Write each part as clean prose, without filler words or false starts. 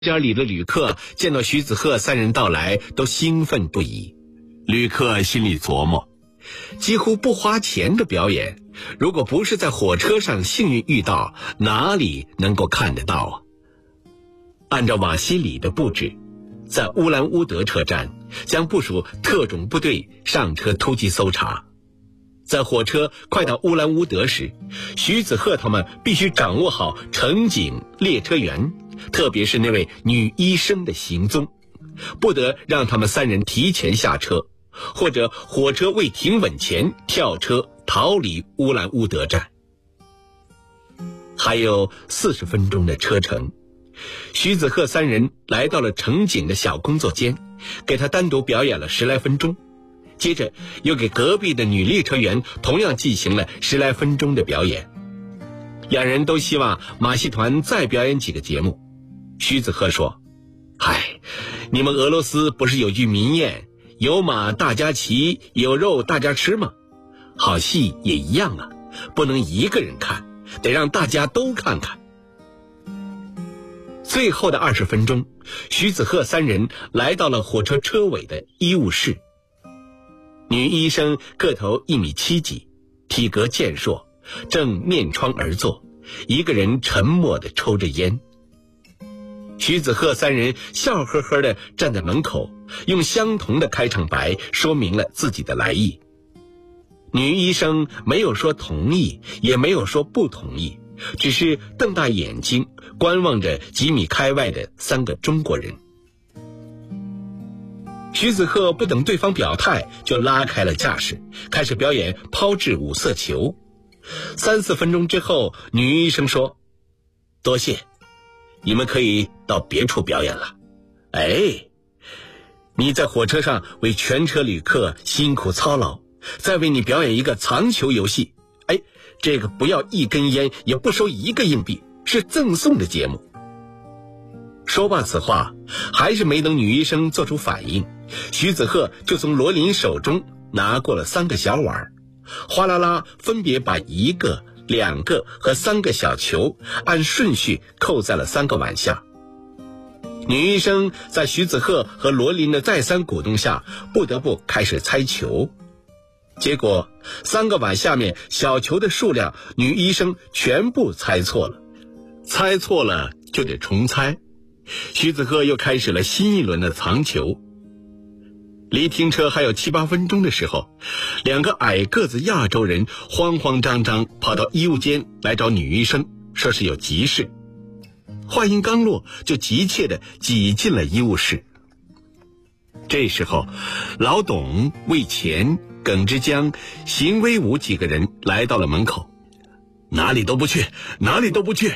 间里的旅客见到徐子鹤三人到来，都兴奋不已。 旅客心里琢磨， 几乎不花钱的表演，如果不是在火车上幸运遇到，哪里能够看得到啊？按照瓦西里的布置，在乌兰乌德车站将部署特种部队上车突击搜查。在火车快到乌兰乌德时，徐子鹤他们必须掌握好乘警、列车员，特别是那位女医生的行踪，不得让他们三人提前下车，或者火车未停稳前跳车逃离乌兰乌德站。还有40分钟的车程，徐子鹤三人来到了乘警的小工作间，给他单独表演了10来分钟，接着又给隔壁的女列车员同样进行了10来分钟的表演。两人都希望马戏团再表演几个节目。徐子鹤说：“嗨，你们俄罗斯不是有句民谚，有马大家骑，有肉大家吃吗？好戏也一样啊，不能一个人看，得让大家都看看。”最后的20分钟，徐子鹤三人来到了火车车尾的医务室。女医生个头1.7米几，体格健硕，正面窗而坐，一个人沉默地抽着烟。徐子鹤三人笑呵呵地站在门口，用相同的开场白说明了自己的来意。女医生没有说同意，也没有说不同意，只是瞪大眼睛观望着几米开外的3个中国人。徐子鹤不等对方表态，就拉开了架势，开始表演抛掷5色球。3、4分钟之后，女医生说：“多谢，你们可以到别处表演了。哎，你在火车上为全车旅客辛苦操劳，再为你表演一个藏球游戏。哎，这个不要1根烟，也不收1个硬币，是赠送的节目。”说罢此话，还是没等女医生做出反应，徐子鹤就从罗琳手中拿过了3个小碗，哗啦啦分别把1个、2个和3个小球按顺序扣在了3个碗下。女医生在徐子鹤和罗琳的再三鼓动下，不得不开始猜球。结果3个碗下面小球的数量，女医生全部猜错了，猜错了就得重猜。徐子鹤又开始了新一轮的藏球。离停车还有7、8分钟的时候，2个矮个子亚洲人慌慌张张跑到医务间来找女医生，说是有急事。话音刚落，就急切地挤进了医务室。这时候，老董、魏乾、耿之江、邢威武几个人来到了门口。哪里都不去，哪里都不去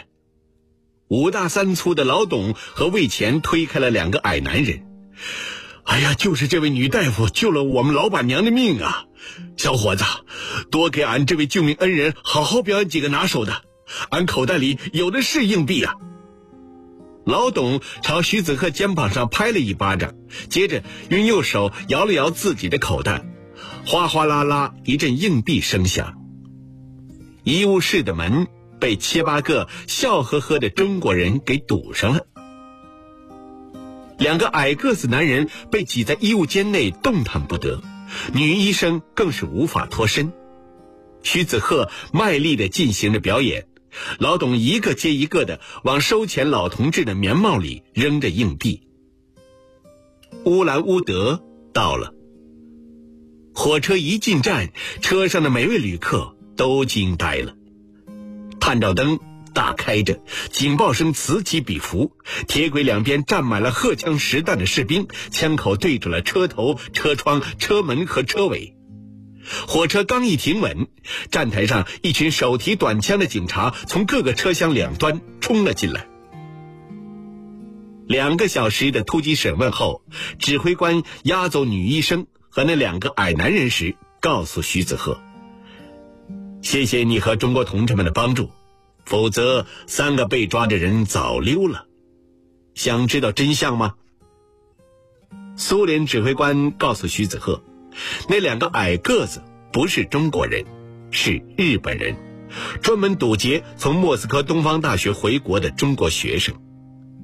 ！5大3粗的老董和魏乾推开了2个矮男人。哎呀，就是这位女大夫救了我们老板娘的命啊！小伙子，多给俺这位救命恩人好好表演几个拿手的，俺口袋里有的是硬币啊！老董朝徐子鹤肩膀上拍了一巴掌，接着用右手摇了摇自己的口袋，哗哗啦啦一阵硬币声响。医务室的门被7、8个笑呵呵的中国人给堵上了。2个矮个子男人被挤在医务间内动弹不得，女医生更是无法脱身。徐子鹤卖力地进行着表演，老董一个接一个地往收钱老同志的棉帽里扔着硬币。乌兰乌德到了。火车一进站，车上的每位旅客都惊呆了。探照灯大开着，警报声此起彼伏，铁轨两边站满了荷枪实弹的士兵，枪口对准了车头、车窗、车门和车尾。火车刚一停稳，站台上一群手提短枪的警察从各个车厢两端冲了进来。2个小时的突击审问后，指挥官押走女医生和那2个矮男人时，告诉徐子鹤：“谢谢你和中国同志们的帮助，否则3个被抓的人早溜了。想知道真相吗？”苏联指挥官告诉徐子鹤，那2个矮个子不是中国人，是日本人，专门堵截从莫斯科东方大学回国的中国学生。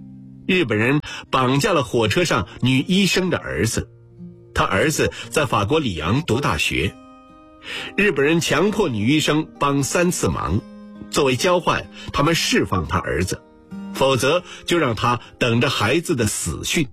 日本人绑架了火车上女医生的儿子，他儿子在法国里昂读大学。日本人强迫女医生帮3次忙，作为交换，他们释放他儿子，否则就让他等着孩子的死讯。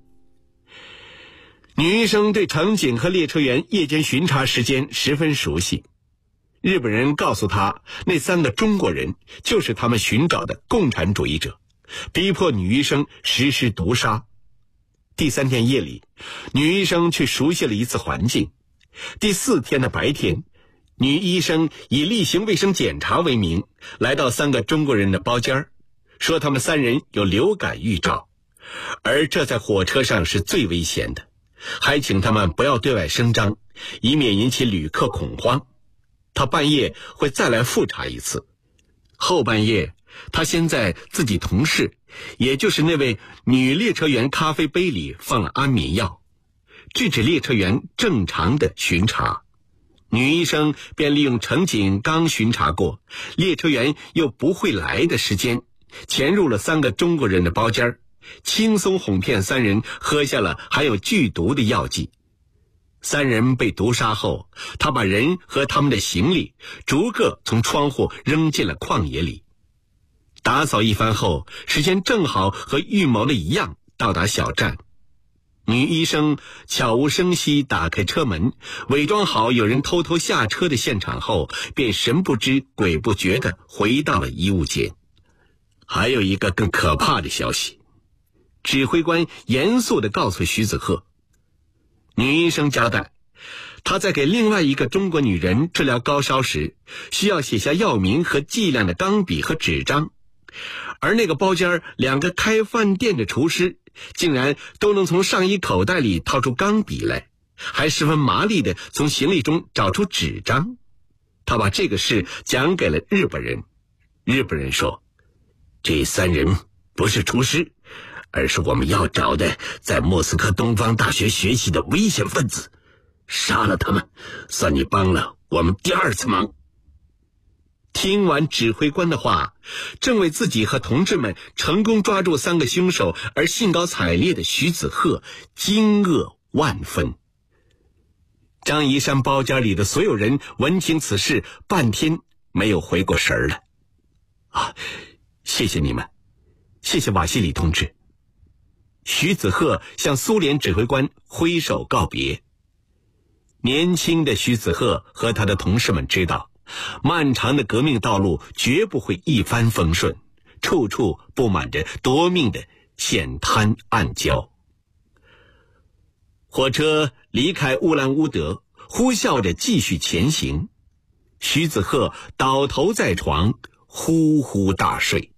女医生对乘警和列车员夜间巡查时间十分熟悉。日本人告诉他，那3个中国人就是他们寻找的共产主义者，逼迫女医生实施毒杀。第3天夜里，女医生去熟悉了一次环境。第4天的白天，女医生以例行卫生检查为名，来到3个中国人的包间，说他们3人有流感预兆，而这在火车上是最危险的，还请他们不要对外声张，以免引起旅客恐慌。他半夜会再来复查一次。后半夜，他先在自己同事，也就是那位女列车员咖啡杯里放了安眠药，制止列车员正常的巡查。女医生便利用乘警刚巡查过，列车员又不会来的时间，潜入了3个中国人的包间，轻松哄骗3人喝下了含有剧毒的药剂。3人被毒杀后，他把人和他们的行李逐个从窗户扔进了旷野里。打扫一番后，时间正好和预谋的一样到达小站。女医生悄无声息打开车门，伪装好有人偷偷下车的现场后，便神不知鬼不觉地回到了医务间。还有一个更可怕的消息，指挥官严肃地告诉徐子鹤，女医生交代，她在给另外一个中国女人治疗高烧时，需要写下药名和剂量的钢笔和纸张，而那个包间2个开饭店的厨师竟然都能从上衣口袋里掏出钢笔来，还十分麻利地从行李中找出纸张。他把这个事讲给了日本人。日本人说，这3人不是厨师，而是我们要找的在莫斯科东方大学学习的危险分子，杀了他们，算你帮了我们第2次忙。听完指挥官的话，正为自己和同志们成功抓住3个凶手而兴高采烈的徐子鹤惊愕万分。张宜山包间里的所有人闻听此事，半天没有回过神来。谢谢你们，谢谢瓦西里同志。徐子鹤向苏联指挥官挥手告别。年轻的徐子鹤和他的同事们知道，漫长的革命道路绝不会一帆风顺，处处布满着夺命的险滩暗礁。火车离开乌兰乌德，呼啸着继续前行。徐子鹤倒头在床，呼呼大睡。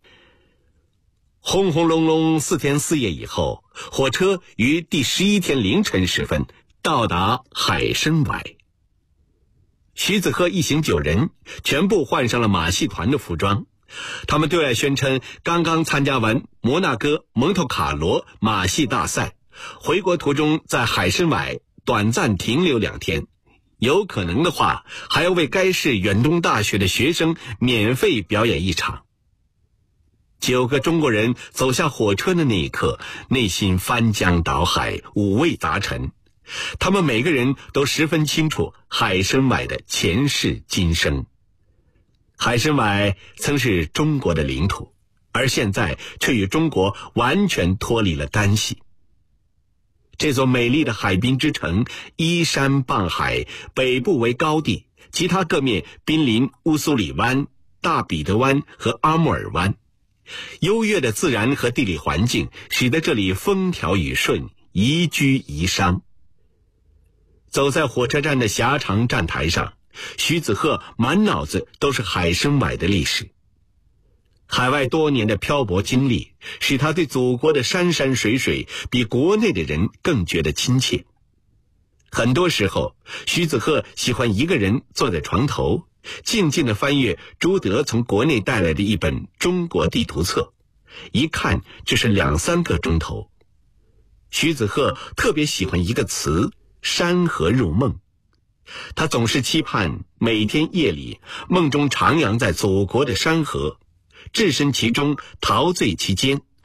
轰轰隆隆4天4夜以后，火车于第11天凌晨时分到达海参崴。徐子鹤一行9人全部换上了马戏团的服装，他们对外宣称刚刚参加完摩纳哥蒙特卡罗马戏大赛，回国途中在海参崴短暂停留2天，有可能的话还要为该市远东大学的学生免费表演一场。9个中国人走下火车的那一刻，内心翻江倒海，五味杂陈。他们每个人都十分清楚海参崴的前世今生。海参崴曾是中国的领土，而现在却与中国完全脱离了干系。这座美丽的海滨之城依山傍海，北部为高地，其他各面濒临乌苏里湾、大彼得湾和阿穆尔湾。优越的自然和地理环境使得这里风调雨顺，宜居宜商。走在火车站的狭长站台上，徐子鹤满脑子都是海参崴的历史。海外多年的漂泊经历使他对祖国的山山水水比国内的人更觉得亲切。很多时候，徐子鹤喜欢一个人坐在床头，静静地翻阅朱德从国内带来的一本中国地图册，一看就是2-3个钟头。徐子鹤特别喜欢一个词，山河入梦。他总是期盼每天夜里梦中徜徉在祖国的山河，置身其中，陶醉其间，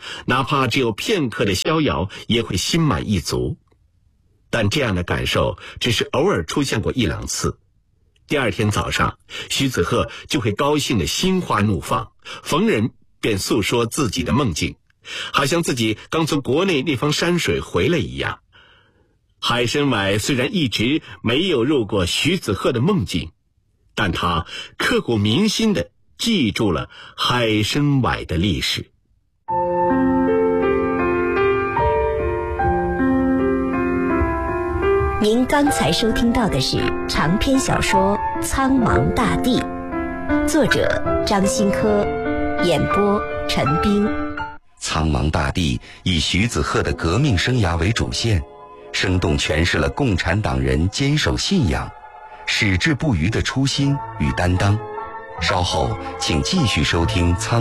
哪怕只有片刻的逍遥，也会心满意足。但这样的感受只是偶尔出现过1、2次。第二天早上，徐子鹤就会高兴得心花怒放，逢人便诉说自己的梦境，好像自己刚从国内那方山水回来一样。海参崴虽然一直没有入过徐子鹤的梦境，但他刻骨铭心地记住了海参崴的历史。 您刚才收听到的是长篇小说《苍茫大地》，作者张新科，演播陈斌。 苍茫大地以徐子鹤的革命生涯为主线，生动诠释了共产党人坚守信仰、矢志不渝的初心与担当。稍后请继续收听苍